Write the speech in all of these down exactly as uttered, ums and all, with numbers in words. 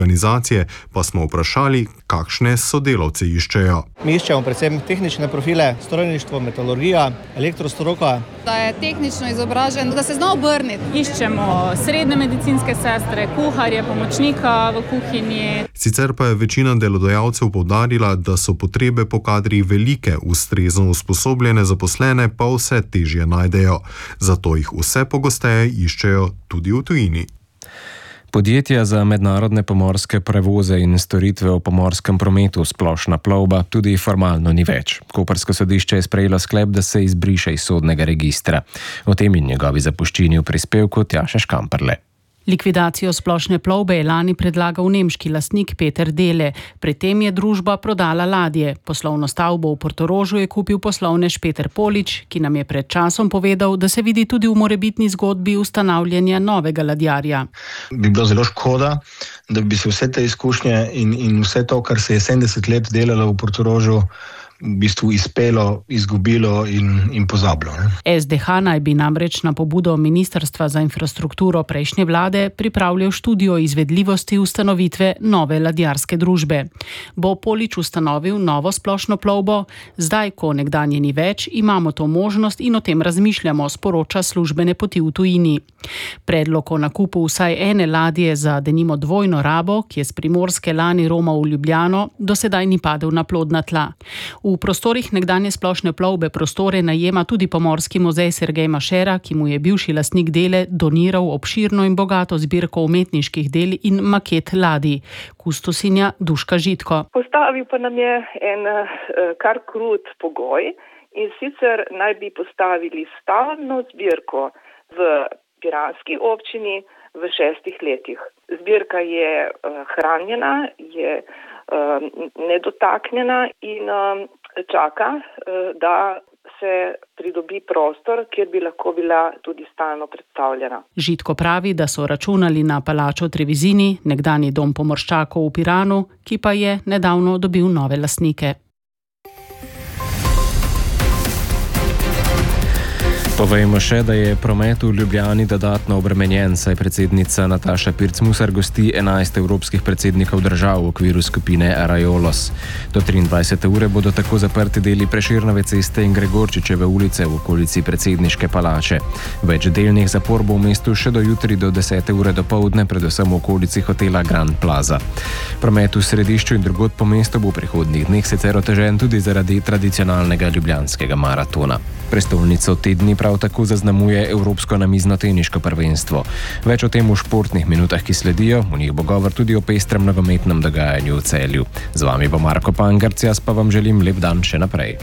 organizacije pa smo vprašali, kakšne sodelavce iščejo. Mi iščemo predvsem tehnične profile, strojništvo, metalurgija, elektrostroka. Da je tehnično izobražen, da se zna obrniti. Iščemo srednje medicinske sestre, kuharje, pomočnika v kuhinji. Sicer pa je večina delodajalcev poudarila, da so potrebe po kadrih velike, ustrezno usposobljene zaposlene pa vse težje najdejo. Zato jih vse pogosteje iščejo tudi v tujini. Podjetja za mednarodne pomorske prevoze in storitve v pomorskem prometu Splošna plovba tudi formalno ni več. Koprsko sodišče je sprejelo sklep, da se izbriše iz sodnega registra. O tem in njegovi zapuščini v prispevku Tjaša Škamperle. Likvidacijo Splošne plovbe je lani predlagal nemški lastnik Peter Dele. Pri tem je družba prodala ladje. Poslovno stavbo v Portorožu je kupil poslovnež Peter Polič, ki nam je pred časom povedal, da se vidi tudi v morebitni zgodbi ustanavljanja novega ladjarja. Bi bilo zelo škoda, da bi se vse te izkušnje in, in vse to, kar se je sedemdeset let delalo v Portorožu, v bistvu izpelo, izgubilo in, in pozabilo. Ne? S D H naj bi namreč na pobudo Ministrstva za infrastrukturo prejšnje vlade pripravljal študijo izvedljivosti ustanovitve nove ladjarske družbe. Bo Polič ustanovil novo splošno plovbo? Zdaj, ko nekdanje ni več, imamo to možnost in o tem razmišljamo, sporoča službene poti v tujini. Predlog o nakupu vsaj ene ladje za denimo dvojno rabo, ki je s Primorske lani romal v Ljubljano, do sedaj ni padel na plodna tla. V prostorih nekdanje splošne plovbe prostore najema tudi Pomorski muzej Sergej Mašera, ki mu je bivši lastnik Dele doniral obširno in bogato zbirko umetniških del in maket ladij. Kustosinja Duška Žitko. Postavil pa nam je en kar krut pogoj, in sicer naj bi postavili stalno zbirko v piranski občini v šestih letih. Zbirka je hranjena, je nedotaknjena in čaka, da se pridobi prostor, kjer bi lahko bila tudi stalno predstavljena. Žitko pravi, da so računali na palačo Trevizini, nekdanji dom pomorščakov v Piranu, ki pa je nedavno dobil nove lastnike. Povejmo še, da je promet v Ljubljani dodatno obremenjen, saj predsednica Nataša Pirc Musar gosti enajst evropskih predsednikov držav v okviru skupine Arajolos. Do triindvajsete ure bodo tako zaprti deli Prešernove ceste in Gregorčičeve ulice v okolici predsedniške palače. Več delnih zapor bo v mestu še do jutri do desete ure dopoldne, predvsem v okolici hotela Grand Plaza. Promet v središču in drugod po mestu bo v prihodnjih dneh sicer otežen tudi zaradi tradicionalnega ljubljanskega maratona. Prestolnico te dni prav tako zaznamuje Evropsko namiznoteniško prvenstvo. Več o tem v športnih minutah, ki sledijo, v njih bo govor tudi o pestrem nogometnem dogajanju v Celju. Z vami bo Marko Pangarc, jaz pa vam želim lep dan še naprej.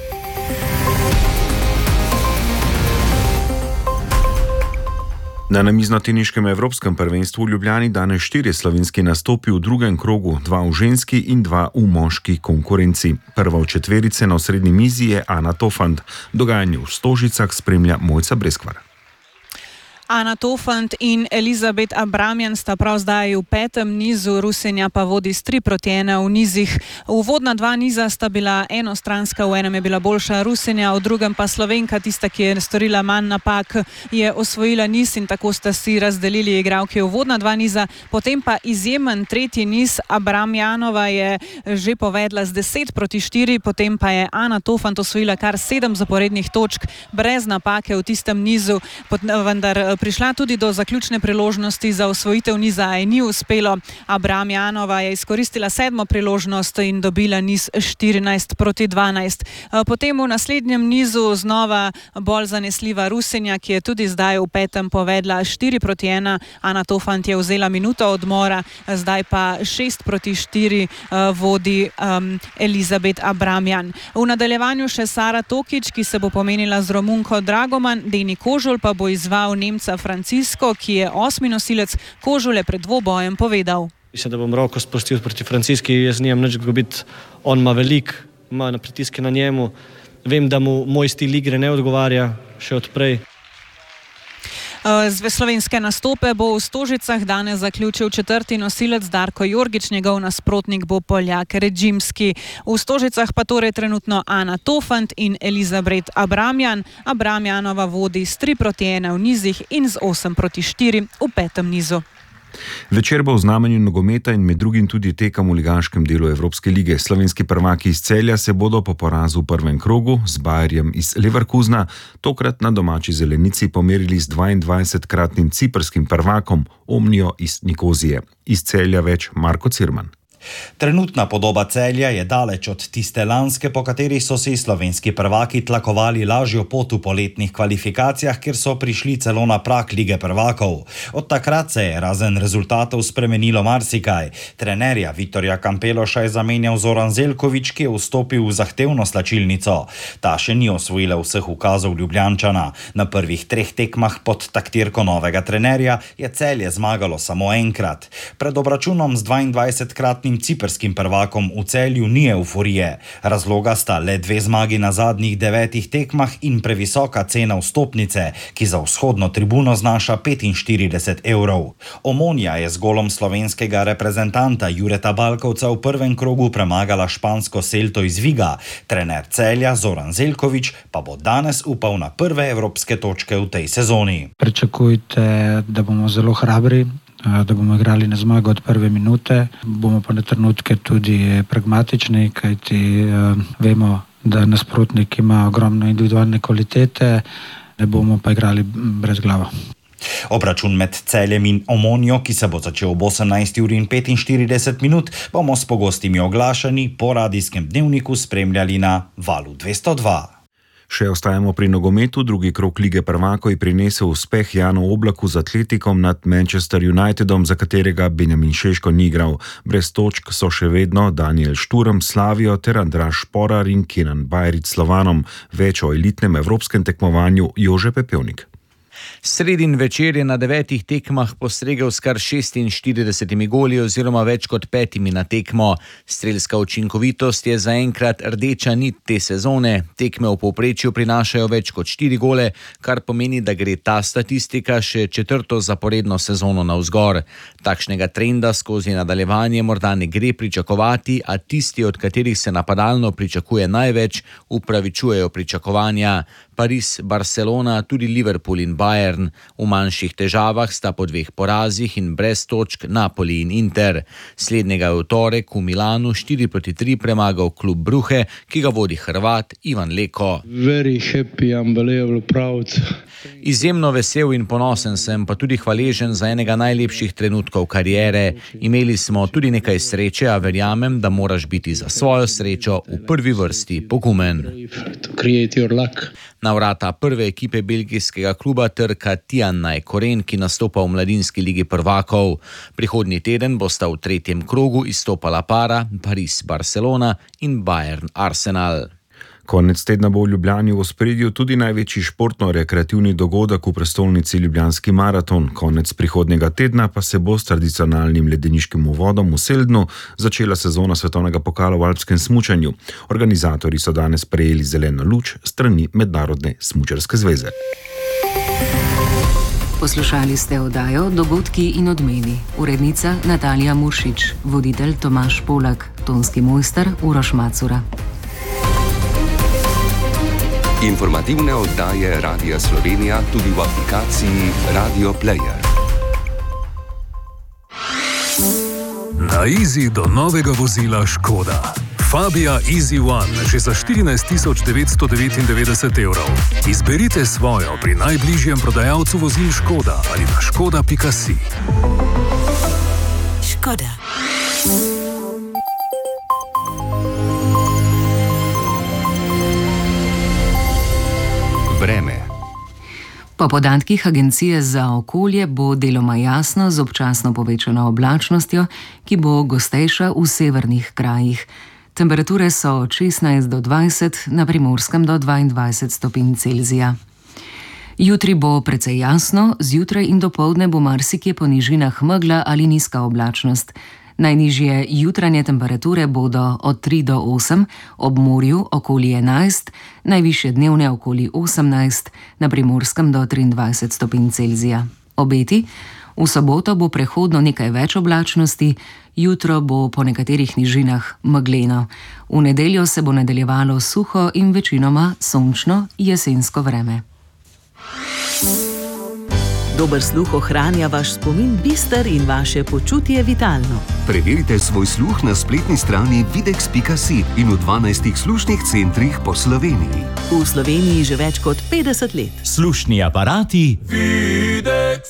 Na namiznoteniškem evropskem prvenstvu v Ljubljani danes štirje slovenski nastopi v drugem krogu, dva v ženski in dva v moški konkurenci. Prva v četverice na osrednji mizi je Ana Tofant. Dogajanje v Stožicah spremlja Mojca Breskvar. Ana Tofant in Elizabet Abramjan sta prav zdaj v petem nizu, Rusinja pa vodi s tri proti ena v nizih. Uvodna dva niza sta bila enostranska, v enem je bila boljša Rusinja, v drugem pa Slovenka, tista, ki je storila manj napak, je osvojila niz in tako sta si razdelili igralke uvodna dva niza. Potem pa izjemen tretji niz, Abramjanova je že povedla z deset proti štiri, potem pa je Ana Tofant osvojila kar sedem zaporednih točk brez napake v tistem nizu, vendar prišla tudi do zaključne priložnosti za osvojitev niza, a ji ni uspelo. Abramjanova je izkoristila sedmo priložnost in dobila niz štirinajst proti dvanajst. Potem v naslednjem nizu znova bolj zanesljiva Rusinja, ki je tudi zdaj v petem povedla štiri proti ena. Ana Tofant je vzela minuto odmora, zdaj pa šest proti štiri vodi um, Elizabet Abramjan. V nadaljevanju še Sara Tokič, ki se bo pomenila z Romunko Dragoman, Deni Kožul pa bo izval Nemca Francisco, ki je osmi nosilec. Kožul je pred dvobojem povedal. Mislim, da bom roko spustil proti Franciski, jaz nijem nič gubiti. On ima velik, ima pritiske na njemu. Vem, da mu moj stil igre ne odgovarja še odprej. Z slovenske nastope bo v Stožicah danes zaključil četrti nosilec Darko Jorgič, njegov nasprotnik bo Poljak Redžimski. V Stožicah pa torej trenutno Ana Tofant in Elizabet Abramjan. Abramjanova vodi s tri proti ena v nizih in z osem proti štiri v petem nizu. Večer bo v znamenju nogometa in med drugim tudi tekem v ligaškem delu Evropske lige. Slovenski prvaki iz Celja se bodo po porazu v prvem krogu z Bayerjem iz Leverkusena tokrat na domači zelenici pomerili z dvaindvajsetkratnim ciprskim prvakom Omnijo iz Nikozije. Iz Celja več Marko Cirman. Trenutna podoba Celja je daleč od tiste lanske, po kateri so si slovenski prvaki tlakovali lažjo pot v poletnih kvalifikacijah, kjer so prišli celo na prag Lige prvakov. Od takrat se je razen rezultatov spremenilo marsikaj. Trenerja Viktorja Kampeloša je zamenjal Zoran Zeljković, ki je vstopil v zahtevno slačilnico. Ta še ni osvojila vseh ukazov Ljubljančana. Na prvih treh tekmah pod taktirko novega trenerja je Celje zmagalo samo enkrat. Pred obračunom z dvaindvajsetkratnim ciprskim prvakom v Celju ni euforije. Razloga sta le dve zmagi na zadnjih devetih tekmah in previsoka cena vstopnice, ki za vzhodno tribuno znaša petinštirideset evrov. Omonija je z golom slovenskega reprezentanta Jureta Balkovca v prvem krogu premagala špansko Celto iz Viga. Trener Celja Zoran Zeljković pa bo danes upal na prve evropske točke v tej sezoni. Pričakujte, da bomo zelo hrabri, da bomo igrali na zmago od prve minute, bomo pa na trenutke tudi pragmatični, kajti uh, vemo, da nasprotnik ima ogromno individualne kvalitete, ne bomo pa igrali brez glava. Obračun med Celjem in Omonijo, ki se bo začel ob osemnajsti uri in petinštirideset minut, bomo s pogostimi oglašanji po radijskem dnevniku spremljali na Valu dvesto dva. Še ostajamo pri nogometu. Drugi krog Lige prvakov je prinesel uspeh Janu Oblaku z Atletikom nad Manchester Unitedom, za katerega Benjamin Šeško ni igral. Brez točk so še vedno Daniel Šturm, Slavijo ter Andraž Šporar in Kenan Bajrić Slovanom. Več o elitnem evropskem tekmovanju Jože Pepevnik. Sredin večer je na devetih tekmah postregel s kar šestinštiridesetimi goli oziroma več kot petimi na tekmo. Strelska učinkovitost je zaenkrat rdeča nit te sezone. Tekme v povprečju prinašajo več kot štiri gole, kar pomeni, da gre ta statistika še četrto zaporedno sezono navzgor. Takšnega trenda skozi nadaljevanje morda ne gre pričakovati, a tisti, od katerih se napadalno pričakuje največ, upravičujejo pričakovanja. Pariz, Barcelona, tudi Liverpool in Bayern. V manjših težavah sta po dveh porazih in brez točk Napoli in Inter. Slednjega je v torek v Milanu štiri proti tri premagal klub Bruhe, ki ga vodi Hrvat Ivan Leko. Very happy, unbelievable, proud. Izjemno vesel in ponosen sem, pa tudi hvaležen za enega najlepših trenutkov kariere. Imeli smo tudi nekaj sreče, a verjamem, da moraš biti za svojo srečo v prvi vrsti pogumen. Na vrata prve ekipe belgijskega kluba trka Tianaj Koren, ki nastopa v mladinski ligi prvakov. Prihodnji teden bosta v tretjem krogu izstopala para Pariz Barcelona in Bayern Arsenal. Konec tedna bo v Ljubljani v ospredju tudi največji športno-rekreativni dogodek v prestolnici Ljubljanski maraton. Konec prihodnjega tedna pa se bo s tradicionalnim ledeniškim uvodom v Seldnu začela sezona svetovnega pokala v alpskem smučanju. Organizatorji so danes prejeli zeleno luč strani Mednarodne smučarske zveze. Poslušali ste oddajo Dogodki in odmevi. Urednica Natalija Muršič, voditelj Tomaž Polak, tonski mojster Uroš Macura. Informativne oddaje Radia Slovenija tudi v aplikaciji Radio Player. Na Easy do novega vozila Škoda. Fabia Easy One že za štirinajst tisoč devetsto devetindevetdeset evrov. Izberite svojo pri najbližjem prodajalcu vozil Škoda ali na škoda pika si. Škoda. Vreme. Po podatkih Agencije za okolje bo deloma jasno z občasno povečano oblačnostjo, ki bo gostejša v severnih krajih. Temperature so od šestnajst do dvajset, na Primorskem do dvaindvajset stopinj Celzija. Jutri bo precej jasno, zjutraj in dopoldne bo marsikje po nižinah megla ali nizka oblačnost. Najnižje jutranje temperature bodo od tri do osem, ob morju okoli enajst, najvišje dnevne okoli osemnajst, na Primorskem do triindvajset stopinj Celzija. Obeti: v soboto bo prehodno nekaj več oblačnosti, jutro bo po nekaterih nižinah megleno. V nedeljo se bo nadaljevalo suho in večinoma sončno jesensko vreme. Dober sluh ohranja vaš spomin bister in vaše počutje vitalno. Preverite svoj sluh na spletni strani videx pika si in v dvanajstih slušnih centrih po Sloveniji. V Sloveniji že več kot petdeset let. Slušni aparati Videx.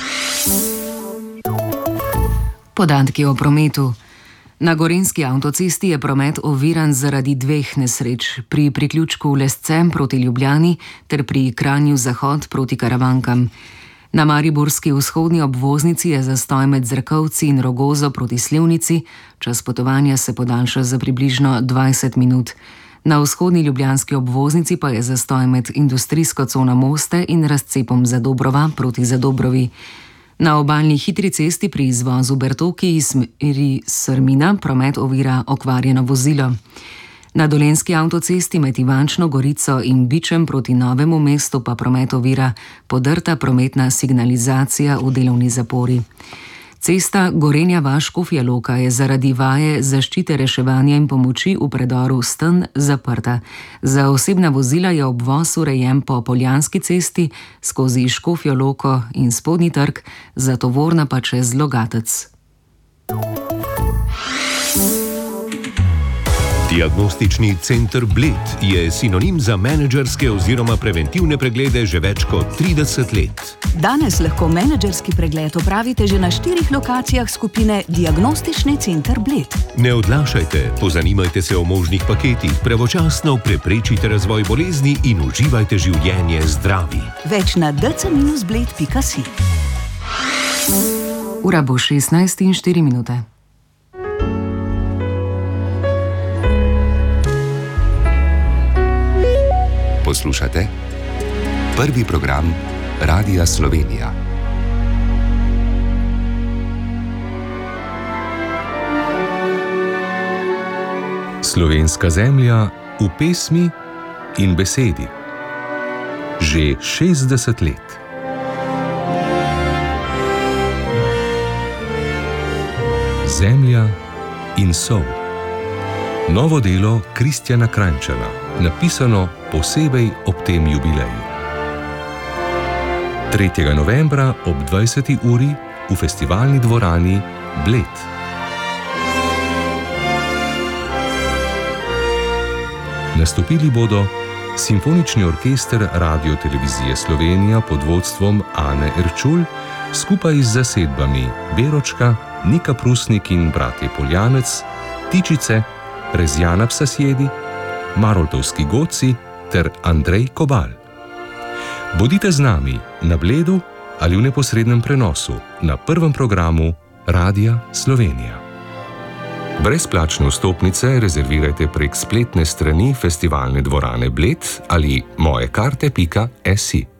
Podatki o prometu. Na gorenjski avtocesti je promet oviran zaradi dveh nesreč, pri priključku Lescem proti Ljubljani ter pri Kranju Zahod proti Karavankam. Na mariborski vzhodni obvoznici je zastoj med Zrkovci in Rogozo proti Slivnici, čas potovanja se podaljša za približno dvajset minut. Na vzhodni ljubljanski obvoznici pa je zastoj med industrijsko cono Moste in razcepom Zadobrova proti Zadobrovi. Na obalni hitri cesti pri izvozu Bertoki iz smeri Srmina promet ovira okvarjeno vozilo. Na dolenjski avtocesti med Ivančno Gorico in Bičem proti Novemu mestu pa promet ovira podrta prometna signalizacija v delovni zapori. Cesta Gorenja-Vas-Škofja Loka je zaradi vaje zaščite, reševanja in pomoči v predoru Sten zaprta. Za osebna vozila je obvoz urejen po Poljanski cesti skozi Škofjo Loko in Spodnji trg, za tovorna pa čez Logatec. Diagnostični center Bled je sinonim za menedžerske oziroma preventivne preglede že več kot trideset let. Danes lahko menedžerski pregled opravite že na štirih lokacijah skupine Diagnostični center Bled. Ne odlašajte, pozanimajte se o možnih paketih, pravočasno preprečite razvoj bolezni in uživajte življenje zdravi. Več na d c dash bled pika si. Ura bo šestnajst in štiri minute. Poslušate prvi program Radia Slovenija. Slovenska zemlja v pesmi in besedi. Že šestdeset let. Zemlja in sol. Novo delo Kristjana Krajnčana, napisano posebej ob tem jubileju. tretjega novembra ob dvajseti uri v festivalni dvorani Bled. Nastopili bodo Simfonični orkester Radio-televizije Slovenija pod vodstvom Ane Erčul skupaj z zasedbami Beročka, Nika Prusnik in bratje Poljanec, Tičice, Rezjana Psasjedi, Maroltovski Goci ter Andrej Kobal. Bodite z nami na Bledu ali v neposrednem prenosu na prvem programu Radia Slovenija. Brezplačne vstopnice rezervirajte prek spletne strani festivalne dvorane Bled ali mojekarte pika si.